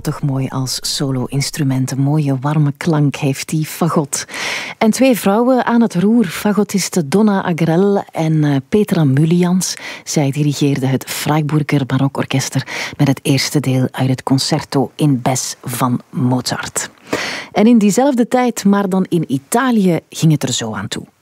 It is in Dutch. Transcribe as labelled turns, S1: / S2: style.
S1: toch mooi als solo-instrument. Een mooie warme klank heeft die fagot. En 2 vrouwen aan het roer, fagotiste Donna Agrell en Petra Mullians. Zij dirigeerden het Freiburger Barokorkester met het eerste deel uit het Concerto in Bes van Mozart. En in diezelfde tijd, maar dan in Italië, ging het er zo aan toe.